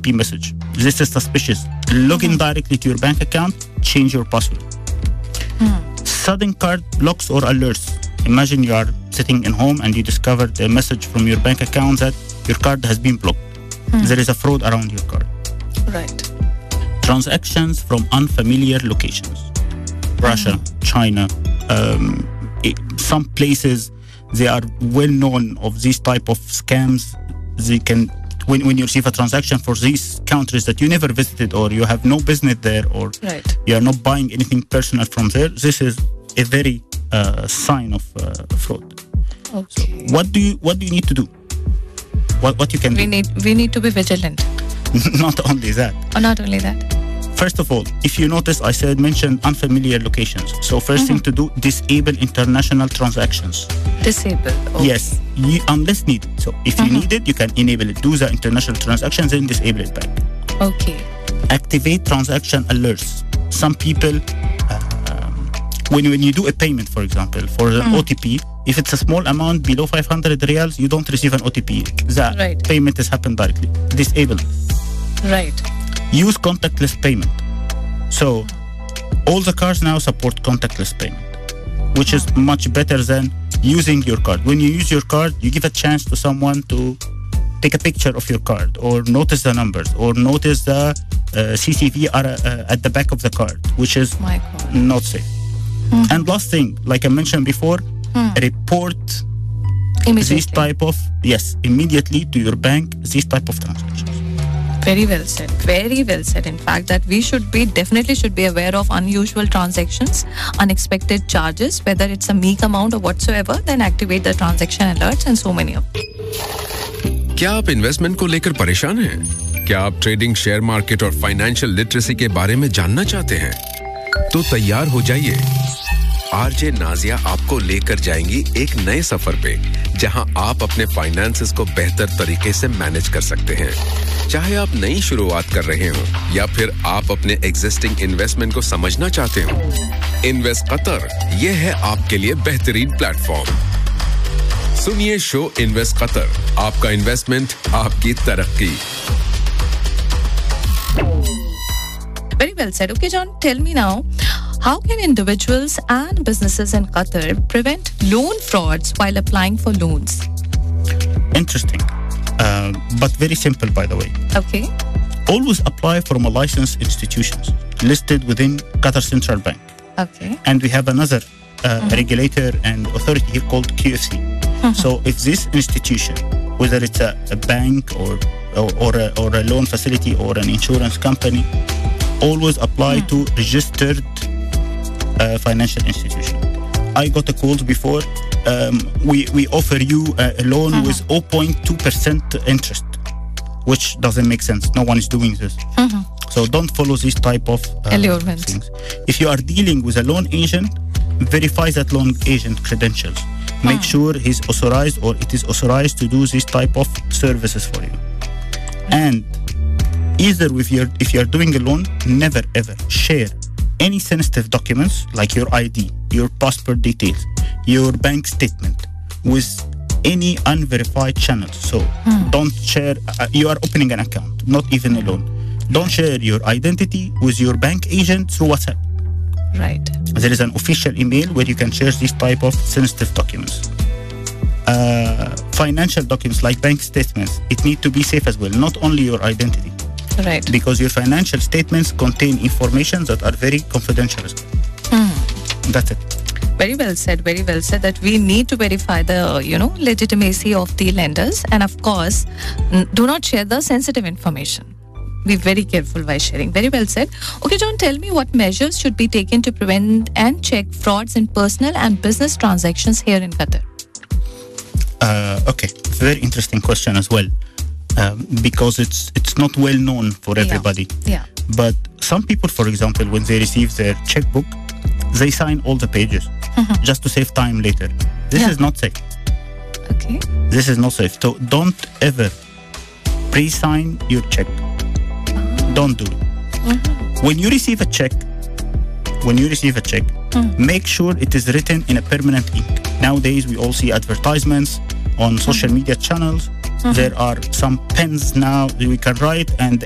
OTP message. This is suspicious. Log in directly to your bank account, change your password. Sudden card blocks or alerts. Imagine you are sitting in home and you discovered a message from your bank account that your card has been blocked. There is a fraud around your card. Right. Transactions from unfamiliar locations. Russia, China, some places, they are well known of these type of scams. They can, when you receive a transaction for these countries that you never visited or you have no business there or you are not buying anything personal from there, this is a very sign of fraud. Okay. So what do you need to do? What you can do? We need to be vigilant. Not only that. Or not only that. First of all, if you notice, I mentioned unfamiliar locations. So first thing to do, disable international transactions. Disable. Okay. Yes, unless needed. So if you need it, you can enable it. Do the international transactions, then disable it back. Okay. Activate transaction alerts. Some people, when you do a payment, for example, for an OTP, if it's a small amount below 500 riyals, you don't receive an OTP. The payment has happened directly. Disable it. Right. Use contactless payment. So all the cars now support contactless payment, which is much better than using your card. When you use your card, you give a chance to someone to take a picture of your card or notice the numbers or notice the CCV at the back of the card, which is not safe. And last thing, like I mentioned before, report this type of, immediately to your bank, this type of transactions. Very well said. Very well said. In fact, that we definitely should be aware of unusual transactions, unexpected charges, whether it's a meek amount or whatsoever, then activate the transaction alerts and so many of them. क्या आप investment को लेकर परेशान हैं? क्या आप trading, share market और financial literacy के बारे में जानना चाहते हैं? तो तैयार हो जाइए। आरजे नाजिया आपको लेकर जाएंगी एक नए सफर पे, जहां आप अपने फाइनेंसेस को बेहतर तरीके से मैनेज कर सकते हैं। चाहे आप नई शुरुआत कर रहे हो या फिर आप अपने एग्जिस्टिंग इन्वेस्टमेंट को समझना चाहते हो, इन्वेस्ट कतर ये है आपके लिए बेहतरीन प्लेटफॉर्म। सुनिए शो इन्वेस्ट कतर, आपका इन्वेस्टमेंट, आपकी तरक्की। Very well said. Okay, John, tell me now, how can individuals and businesses in Qatar prevent loan frauds while applying for loans? Interesting, but very simple, by the way. Okay. Always apply from a licensed institutions listed within Qatar Central Bank. Okay. And we have another regulator and authority here called QFC. So if this institution, whether it's a bank or a loan facility or an insurance company, always apply to registered financial institution. I got a call before. We offer you a loan with 0.2% interest, which doesn't make sense. No one is doing this. So don't follow this type of things. If you are dealing with a loan agent, verify that loan agent credentials. Make sure he's authorized or it is authorized to do this type of services for you. And either if you're doing a loan, never ever share any sensitive documents like your ID, your passport details, your bank statement with any unverified channel. So don't share, you are opening an account, not even a loan. Don't share your identity with your bank agent through WhatsApp. Right. There is an official email where you can share this type of sensitive documents. Financial documents like bank statements, it needs to be safe as well, not only your identity. Right. Because your financial statements contain information that are very confidential as well. That's it. Very well said. Very well said that we need to verify the, legitimacy of the lenders. And of course, do not share the sensitive information. Be very careful while sharing. Very well said. Okay, John, tell me what measures should be taken to prevent and check frauds in personal and business transactions here in Qatar? Okay, very interesting question as well, because it's not well known for everybody. Yeah. But some people, for example, when they receive their checkbook, they sign all the pages just to save time later. This is not safe. Okay. This is not safe. So don't ever pre-sign your check. Don't do it. When you receive a check, make sure it is written in a permanent ink. Nowadays, we all see advertisements on social media channels. There are some pens now that we can write, and the